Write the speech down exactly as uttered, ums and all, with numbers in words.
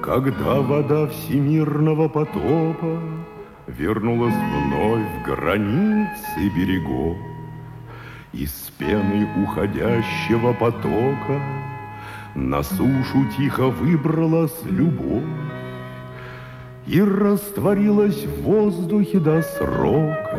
Когда вода всемирного потопа вернулась вновь в границы берегов, из пены уходящего потока на сушу тихо выбралась любовь и растворилась в воздухе до срока.